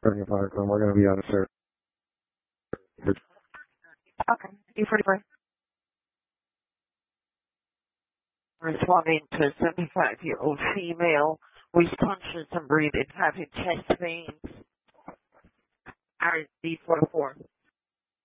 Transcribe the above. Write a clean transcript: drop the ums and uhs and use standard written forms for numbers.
Bring a fire crew. We're going to be on a service. Okay. D44. Responding to a 75-year-old female who is conscious and breathing, having chest pains. RD44.